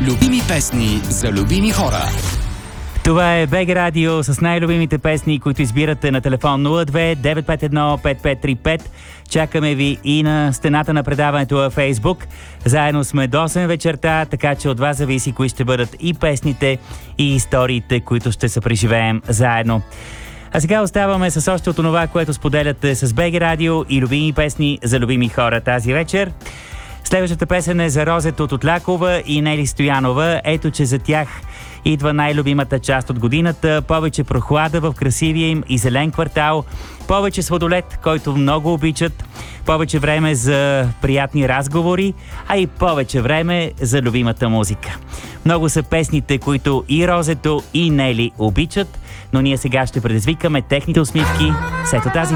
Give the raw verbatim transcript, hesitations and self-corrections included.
Любими песни за любими хора. Това е БГ Радио с най-любимите песни, които избирате на телефон нула две девет пет едно пет пет три пет. Чакаме ви и на стената на предаването във Фейсбук. Заедно сме до осем вечерта, така че от вас зависи кои ще бъдат и песните, и историите, които ще се преживеем заедно. А сега оставаме с още от това, което споделяте с БГ Радио и любими песни за любими хора тази вечер. Следващата песен е за Розето от Отлякова и Нели Стоянова. Ето, че за тях идва най-любимата част от годината. Повече прохлада в красивия им и зелен квартал. Повече сладолед, който много обичат. Повече време за приятни разговори, а и повече време за любимата музика. Много са песните, които и Розето, и Нели обичат, но ние сега ще предизвикаме техните усмивки след тази